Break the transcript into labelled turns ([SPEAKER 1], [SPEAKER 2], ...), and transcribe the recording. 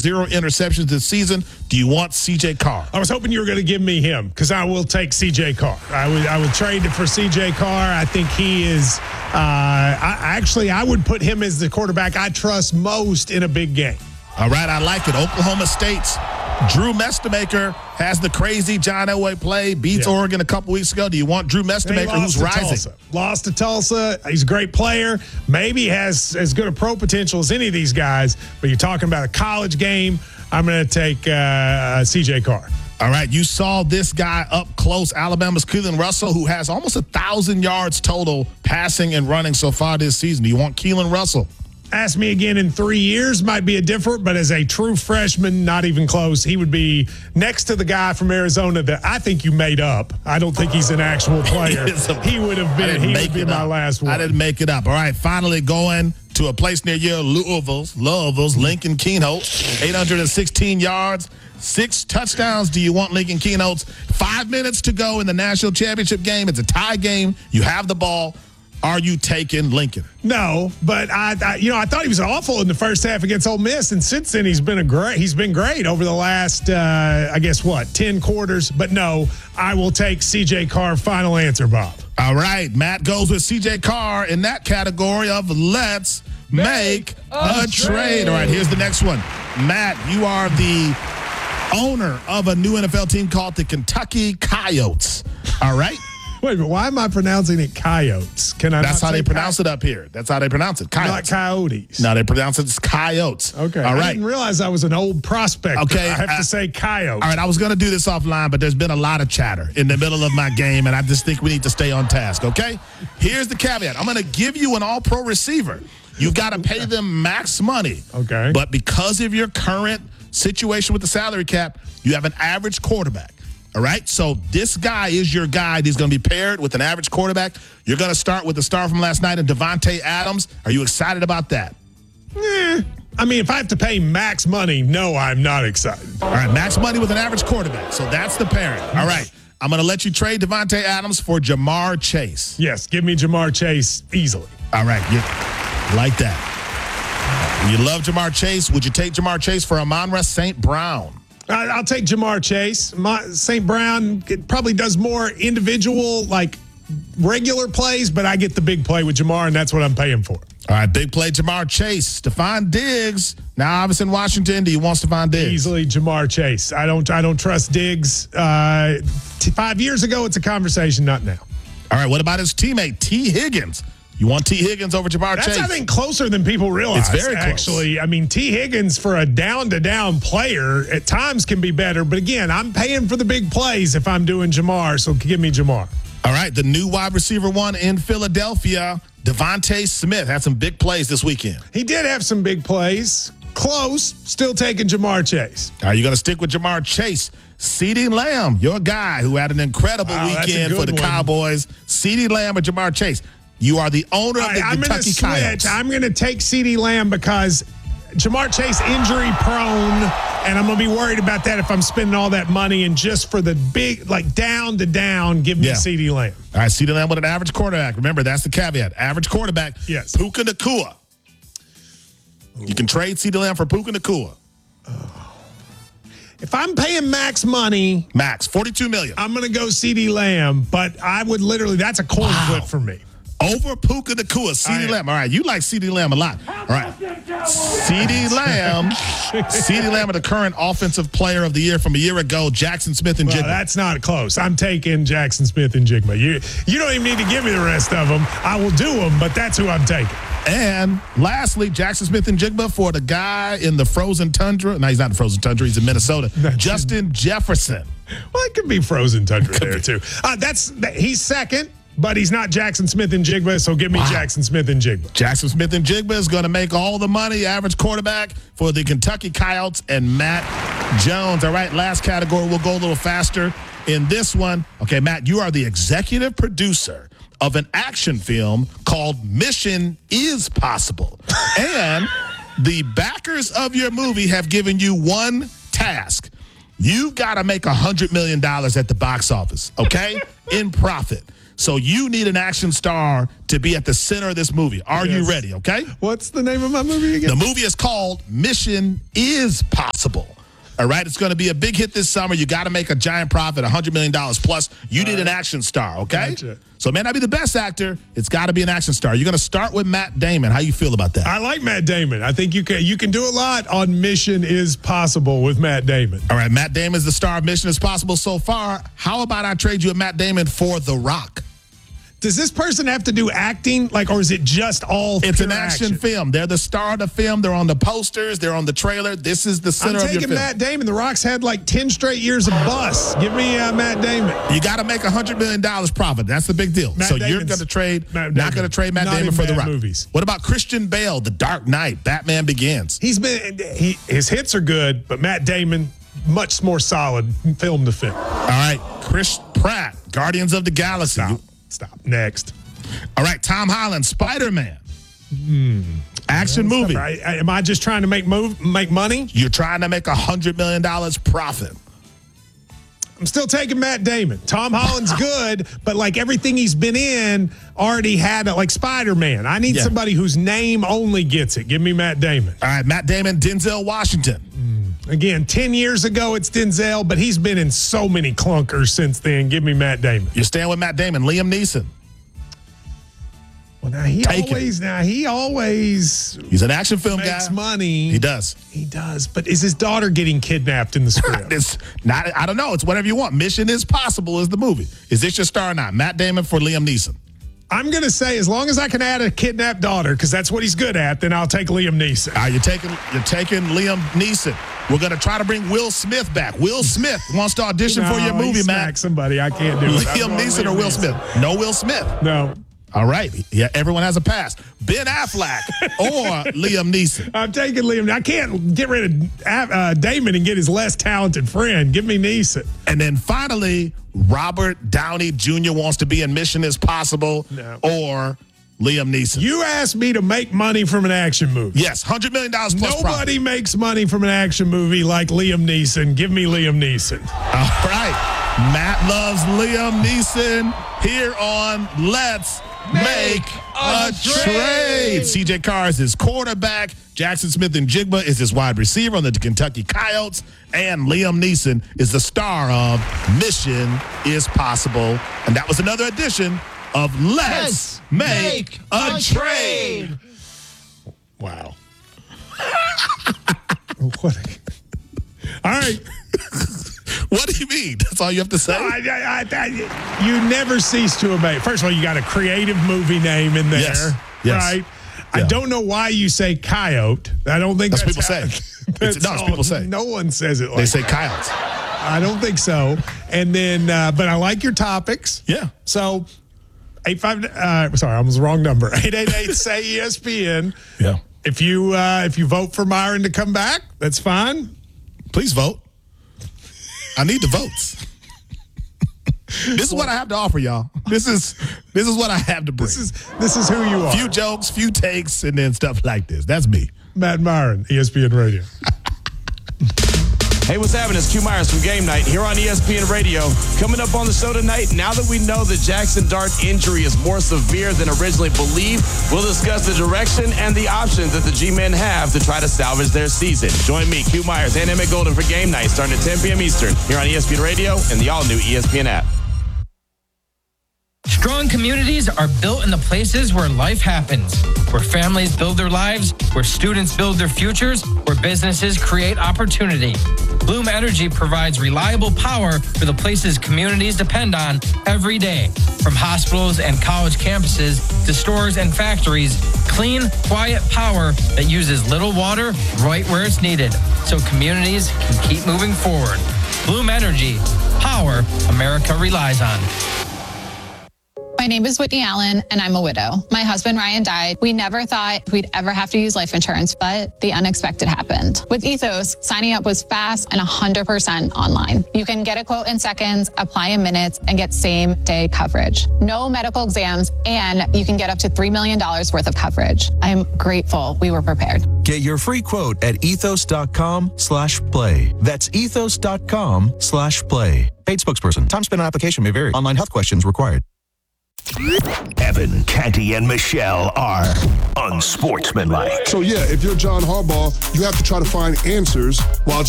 [SPEAKER 1] 0 interceptions this season. Do you want C.J. Carr?
[SPEAKER 2] I was hoping you were going to give me him because I will take C.J. Carr. I would trade it for C.J. Carr. I think he is I would put him as the quarterback I trust most in a big game.
[SPEAKER 1] All right, I like it. Oklahoma State's Drew Mestemaker has the crazy John Elway play, beats Oregon a couple weeks ago. Do you want Drew Mestemaker, who's rising?
[SPEAKER 2] Lost to Tulsa. He's a great player. Maybe has as good a pro potential as any of these guys, but you're talking about a college game. I'm going to take C.J. Carr.
[SPEAKER 1] All right, you saw this guy up close, Alabama's Keelan Russell, who has almost 1,000 yards total passing and running so far this season. Do you want Keelan Russell?
[SPEAKER 2] Ask me again in 3 years, might be a different, but as a true freshman, not even close. He would be next to the guy from Arizona that I think you made up. I don't think he's an actual player. He would have been. He would be my last one.
[SPEAKER 1] I didn't make it up. All right, finally going to a place near you, Louisville's Lincoln Keenholz, 816 yards, 6 touchdowns. Do you want Lincoln Keenholz? 5 minutes to go in the national championship game. It's a tie game. You have the ball. Are you taking Lincoln?
[SPEAKER 2] No, but I thought he was awful in the first half against Ole Miss, and since then he's been great over the last 10 quarters. But no, I will take C.J. Carr. Final answer, Bob.
[SPEAKER 1] All right, Matt goes with C.J. Carr in that category of let's make a trade. All right, here's the next one. Matt, you are the owner of a new NFL team called the Kentucky Coyotes. All right.
[SPEAKER 2] Wait, but why am I pronouncing it Coyotes?
[SPEAKER 1] That's how they pronounce it up here. That's how they pronounce it.
[SPEAKER 2] Not
[SPEAKER 1] Coyotes.
[SPEAKER 2] Coyotes.
[SPEAKER 1] No, they pronounce it as Coyotes.
[SPEAKER 2] Okay.
[SPEAKER 1] All right.
[SPEAKER 2] I didn't realize I was an old prospect.
[SPEAKER 1] Okay.
[SPEAKER 2] I have to say Coyotes.
[SPEAKER 1] All right. I was going to do this offline, but there's been a lot of chatter in the middle of my game, and I just think we need to stay on task, okay? Here's the caveat. I'm going to give you an all-pro receiver. You've got to pay them max money.
[SPEAKER 2] Okay.
[SPEAKER 1] But because of your current situation with the salary cap, you have an average quarterback. All right, so this guy is your guy. He's going to be paired with an average quarterback. You're going to start with the star from last night, Davante Adams. Are you excited about that?
[SPEAKER 2] I mean, if I have to pay max money, no, I'm not excited.
[SPEAKER 1] All right, max money with an average quarterback. So that's the pairing. All right, I'm going to let you trade Davante Adams for Jamar Chase.
[SPEAKER 2] Yes, give me Jamar Chase easily.
[SPEAKER 1] All right, like that. You love Jamar Chase. Would you take Jamar Chase for Amon-Ra St. Brown?
[SPEAKER 2] I'll take Jamar Chase. St. Brown probably does more individual, like regular plays, but I get the big play with Jamar, and that's what I'm paying for.
[SPEAKER 1] All right, big play, Jamar Chase. Stephon Diggs. Now, obviously in Washington, do you want Stephon Diggs?
[SPEAKER 2] Easily Jamar Chase. I don't trust Diggs. 5 years ago, it's a conversation, not now.
[SPEAKER 1] All right, what about his teammate, T. Higgins? You want T. Higgins over Jamar Chase?
[SPEAKER 2] That's, I think, closer than people realize.
[SPEAKER 1] It's very close.
[SPEAKER 2] Actually, I mean, T. Higgins for a down-to-down player at times can be better. But, again, I'm paying for the big plays if I'm doing Jamar, so give me Jamar.
[SPEAKER 1] All right, the new wide receiver one in Philadelphia, Devontae Smith, had some big plays this weekend.
[SPEAKER 2] He did have some big plays. Close, still taking Jamar Chase.
[SPEAKER 1] Are you going to stick with Jamar Chase? CeeDee Lamb, your guy who had an incredible weekend for the Cowboys. CeeDee Lamb or Jamar Chase? You are the owner of the Kentucky Coyotes.
[SPEAKER 2] I'm going to take CeeDee Lamb because Jamar Chase injury prone, and I'm going to be worried about that if I'm spending all that money. And just for the big, like down to down, give me CeeDee Lamb.
[SPEAKER 1] All right, CeeDee Lamb with an average quarterback. Remember, that's the caveat. Average quarterback.
[SPEAKER 2] Yes.
[SPEAKER 1] Puka Nacua. You can trade CeeDee Lamb for Puka Nacua.
[SPEAKER 2] If I'm paying max money,
[SPEAKER 1] $42 million.
[SPEAKER 2] I'm going to go CeeDee Lamb, but I would literally, that's a coin flip for me.
[SPEAKER 1] Over Puka Nacua, CeeDee Lamb. All right, you like CeeDee Lamb a lot. All right, CeeDee Lamb are the current offensive player of the year from a year ago, Jackson Smith and Jigba.
[SPEAKER 2] That's not close. I'm taking Jackson Smith and Jigba. You don't even need to give me the rest of them. I will do them, but that's who I'm taking.
[SPEAKER 1] And lastly, Jackson Smith and Jigba for the guy in the frozen tundra. No, he's not in the frozen tundra. He's in Minnesota. Justin Jefferson.
[SPEAKER 2] Well, it could be frozen tundra there, too. He's second. But he's not Jackson Smith and Jigba, so give me Jackson Smith and Jigba.
[SPEAKER 1] Jackson Smith and Jigba is going to make all the money, average quarterback for the Kentucky Coyotes and Matt Jones. All right, last category. We'll go a little faster in this one. Okay, Matt, you are the executive producer of an action film called Mission is Possible. And the backers of your movie have given you one task. You've got to make $100 million at the box office, okay, in profit. So you need an action star to be at the center of this movie. Are you ready, okay?
[SPEAKER 2] What's the name of my movie again?
[SPEAKER 1] The movie is called Mission is Possible. All right, it's going to be a big hit this summer. You got to make a giant profit, $100 million plus. You need an action star, okay?
[SPEAKER 2] Gotcha.
[SPEAKER 1] So it may not be the best actor. It's got to be an action star. You're going to start with Matt Damon. How you feel about that?
[SPEAKER 2] I like Matt Damon. I think you can do a lot on Mission is Possible with Matt Damon.
[SPEAKER 1] All right, Matt Damon is the star of Mission is Possible so far. How about I trade you a Matt Damon for The Rock?
[SPEAKER 2] Does this person have to do acting, or is it just all
[SPEAKER 1] It's
[SPEAKER 2] pure
[SPEAKER 1] an action film. They're the star of the film. They're on the posters. They're on the trailer. This is the center of your film.
[SPEAKER 2] I'm taking Matt Damon. The Rock's had 10 straight years of bust. Give me Matt Damon.
[SPEAKER 1] You got to make $100 million profit. That's the big deal. So you're going to trade, not going to trade Matt Damon for The Rock.
[SPEAKER 2] Movies.
[SPEAKER 1] What about Christian Bale, The Dark Knight, Batman Begins?
[SPEAKER 2] His hits are good, but Matt Damon, much more solid film to film.
[SPEAKER 1] All right, Chris Pratt, Guardians of the Galaxy.
[SPEAKER 2] Stop. Next.
[SPEAKER 1] All right, Tom Holland, Spider-Man. Action movie.
[SPEAKER 2] Am I just trying to make money?
[SPEAKER 1] You're trying to make $100 million profit.
[SPEAKER 2] I'm still taking Matt Damon. Tom Holland's good, but everything he's been in already had it, like Spider-Man. I need somebody whose name only gets it. Give me Matt Damon.
[SPEAKER 1] All right, Matt Damon, Denzel Washington.
[SPEAKER 2] Again, 10 years ago, it's Denzel, but he's been in so many clunkers since then. Give me Matt Damon.
[SPEAKER 1] You're staying with Matt Damon. Liam Neeson.
[SPEAKER 2] Well, he always
[SPEAKER 1] he's an action film guy.
[SPEAKER 2] Makes money.
[SPEAKER 1] He does.
[SPEAKER 2] But is his daughter getting kidnapped in the script?
[SPEAKER 1] It's not. I don't know. It's whatever you want. Mission is Possible is the movie. Is this your star or not? Matt Damon for Liam Neeson.
[SPEAKER 2] I'm going to say as long as I can add a kidnapped daughter, because that's what he's good at, then I'll take Liam Neeson.
[SPEAKER 1] You're taking Liam Neeson. We're going to try to bring Will Smith back. Will Smith wants to audition for your movie, Matt.
[SPEAKER 2] Somebody. I can't do it.
[SPEAKER 1] Liam Neeson or Will Smith? No Will Smith.
[SPEAKER 2] No.
[SPEAKER 1] All right. Yeah, everyone has a pass. Ben Affleck or Liam Neeson.
[SPEAKER 2] I'm taking Liam. I can't get rid of Damon and get his less talented friend. Give me Neeson.
[SPEAKER 1] And then finally, Robert Downey Jr. wants to be in Mission is Possible or Liam Neeson.
[SPEAKER 2] You asked me to make money from an action movie.
[SPEAKER 1] Yes, $100 million plus
[SPEAKER 2] Nobody makes money from an action movie like Liam Neeson. Give me Liam Neeson.
[SPEAKER 1] All right. Matt loves Liam Neeson here on Let's Make a Trade. CJ Carr is his quarterback. Jackson Smith and Jigba is his wide receiver on the Kentucky Coyotes. And Liam Neeson is the star of Mission is Possible. And that was another edition of Let's Make a Trade.
[SPEAKER 2] Wow. All right.
[SPEAKER 1] What do you mean? That's all you have to say?
[SPEAKER 2] You never cease to amaze. First of all, you got a creative movie name in there,
[SPEAKER 1] yes.
[SPEAKER 2] right?
[SPEAKER 1] Yeah.
[SPEAKER 2] I don't know why you say coyote. I don't think that's
[SPEAKER 1] people say. It's people say.
[SPEAKER 2] No one says it like
[SPEAKER 1] they say coyotes.
[SPEAKER 2] I don't think so. And then, but I like your topics.
[SPEAKER 1] Yeah.
[SPEAKER 2] So, 85. Sorry, I was the wrong number. 888-SAY-ESPN.
[SPEAKER 1] Yeah.
[SPEAKER 2] If you vote for Myron to come back, that's fine.
[SPEAKER 1] Please vote. I need the votes. This is what I have to offer, y'all. This is what I have to bring.
[SPEAKER 2] This is who you are.
[SPEAKER 1] Few jokes, few takes, and then stuff like this. That's me.
[SPEAKER 2] Matt Myron, ESPN Radio.
[SPEAKER 3] Hey, what's happening? It's Q Myers from Game Night here on ESPN Radio. Coming up on the show tonight, now that we know the Jackson Dart injury is more severe than originally believed, we'll discuss the direction and the options that the G-Men have to try to salvage their season. Join me, Q Myers, and Emmett Golden for Game Night starting at 10 p.m. Eastern here on ESPN Radio and the all-new ESPN app.
[SPEAKER 4] Strong communities are built in the places where life happens, where families build their lives, where students build their futures, where businesses create opportunity. Bloom Energy provides reliable power for the places communities depend on every day. From hospitals and college campuses to stores and factories, clean, quiet power that uses little water right where it's needed, so communities can keep moving forward. Bloom Energy, power America relies on.
[SPEAKER 5] My name is Whitney Allen, and I'm a widow. My husband, Ryan, died. We never thought we'd ever have to use life insurance, but the unexpected happened. With Ethos, signing up was fast and 100% online. You can get a quote in seconds, apply in minutes, and get same-day coverage. No medical exams, and you can get up to $3 million worth of coverage. I'm grateful we were prepared.
[SPEAKER 6] Get your free quote at ethos.com/play. That's ethos.com/play. Paid spokesperson. Time spent on application may vary. Online health questions required. Evan, Canty, and Michelle are unsportsmanlike.
[SPEAKER 7] So, yeah, if you're John Harbaugh, you have to try to find answers while